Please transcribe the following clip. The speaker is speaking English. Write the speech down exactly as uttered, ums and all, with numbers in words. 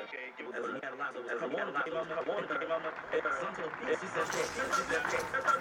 As we analyze, as I want to give him, I want to give him, some to the beat. She said,